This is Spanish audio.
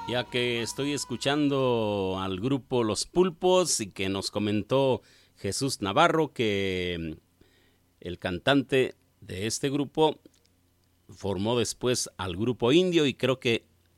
Ya que estoy escuchando al grupo Los Pulpos y que nos comentó Jesús Navarro que el cantante de este grupo formó después al grupo Indio y creo que